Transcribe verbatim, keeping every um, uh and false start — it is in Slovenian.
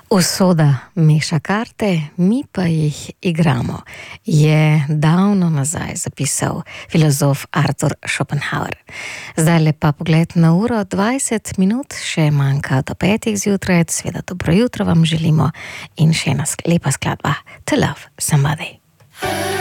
Usoda meša karte, mi pa jih igramo, je davno nazaj zapisal filozof Arthur Schopenhauer. Zdaj lepa pogled na uro, dvajset minut še manjka do petih zjutraj, seveda dobro jutro vam želimo in še ena lepa skladba, To Love Somebody.